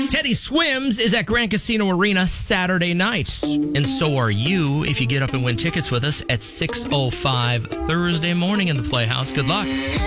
Teddy Swims is at Grand Casino Arena Saturday night. And so are you if you get up and win tickets with us at 6:05 Thursday morning in the Playhouse. Good luck.